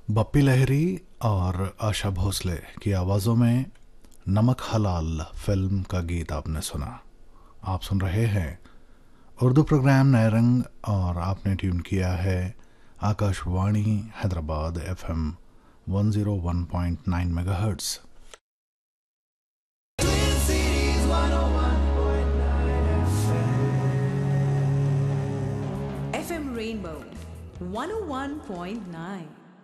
बप्पी लहरी और आशा भोसले की आवाज़ों में नमक हलाल फिल्म का गीत आपने सुना। आप सुन रहे हैं उर्दू प्रोग्राम नए रंग और आपने ट्यून किया है Akashvani Hyderabad FM 101.9 megahertz. FM Rainbow 101.9।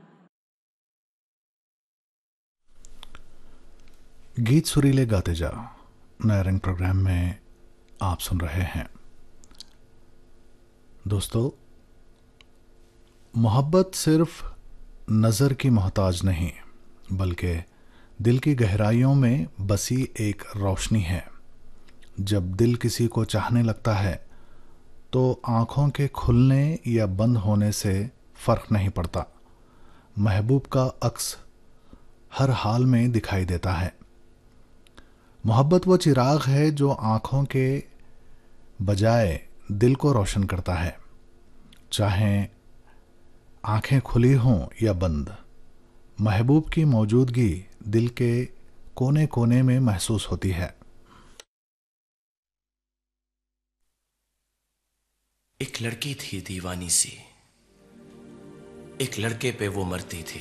गीत सुरीले गाते जा नए रंग प्रोग्राम में आप सुन रहे हैं। दोस्तों, मोहब्बत सिर्फ नज़र की मोहताज नहीं बल्कि दिल की गहराइयों में बसी एक रोशनी है। जब दिल किसी को चाहने लगता है तो आँखों के खुलने या बंद होने से फ़र्क नहीं पड़ता, महबूब का अक्स हर हाल में दिखाई देता है। मोहब्बत वो चिराग है जो आँखों के बजाय दिल को रोशन करता है। चाहे आँखें खुली हों या बंद, महबूब की मौजूदगी दिल के कोने कोने में महसूस होती है। एक लड़की थी दीवानी सी, एक लड़के पे वो मरती थी।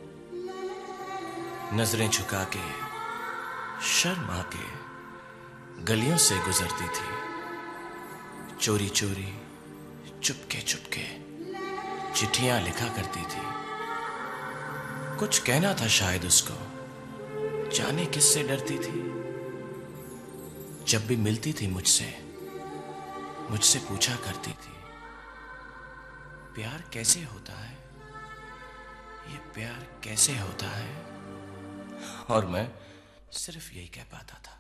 नजरें झुका के शर्मा के गलियों से गुजरती थी। चोरी चोरी चुपके चुपके चिट्ठियां लिखा करती थी। कुछ कहना था शायद उसको, जाने किससे डरती थी। जब भी मिलती थी मुझसे पूछा करती थी, प्यार कैसे होता है, ये प्यार कैसे होता है। और मैं सिर्फ यही कह पाता था।